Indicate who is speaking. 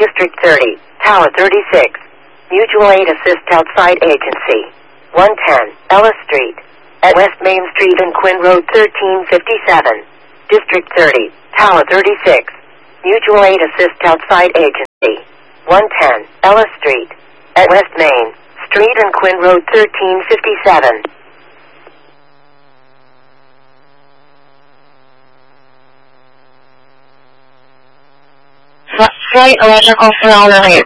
Speaker 1: District 30, Tower 36. Mutual Aid Assist Outside Agency. 110, Ellis Street. At West Main Street and Quinn Road 1357. District 30, Tower 36. Mutual Aid Assist Outside Agency. 110, Ellis Street. At West Main Street and Quinn Road 1357.
Speaker 2: Flight electrical phenomenon.